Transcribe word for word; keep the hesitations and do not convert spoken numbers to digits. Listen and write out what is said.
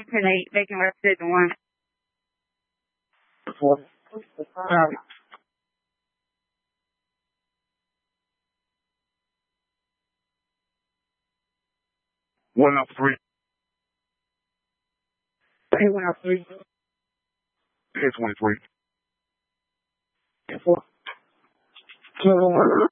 ten eight, Bacon West Station one. Four. Um, one oh three. Hey, one oh three. ten twenty-three. Four. Two, one.